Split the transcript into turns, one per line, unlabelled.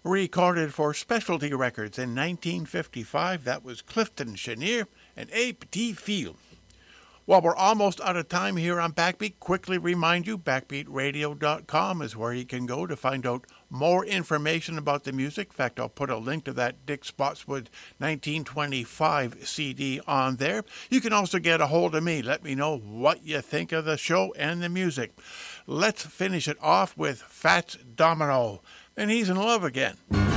Recorded for Specialty Records in 1955, that was Clifton Chenier and A Petit Fil. Well, we're almost out of time here on Backbeat. Quickly remind you, backbeatradio.com is where you can go to find out more information about the music. In fact, I'll put a link to that Dick Spotswood 1925 CD on there. You can also get a hold of me. Let me know what you think of the show and the music. Let's finish it off with Fats Domino, and he's in love again.